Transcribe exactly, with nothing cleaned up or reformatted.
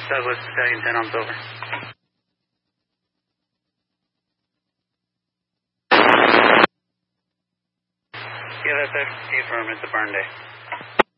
Douglas, Battalion ten, arms over. Yeah, that's it. Affirm, it's a burn day.